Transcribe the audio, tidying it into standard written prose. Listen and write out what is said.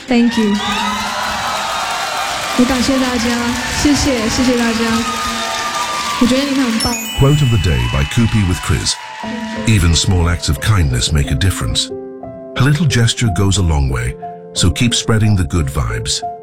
Thank you。我感谢大家，谢谢大家。我觉得你们很棒。 Quote of the day by Koopy with Chris. Even small acts of kindness make a difference. A little gesture goes a long way, so keep spreading the good vibes.